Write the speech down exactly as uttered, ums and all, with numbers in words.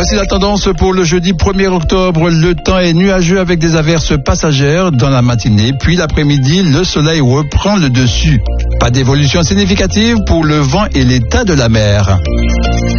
Voici la tendance pour le jeudi premier octobre. Le temps est nuageux avec des averses passagères dans la matinée, puis l'après-midi, le soleil reprend le dessus. Pas d'évolution significative pour le vent et l'état de la mer.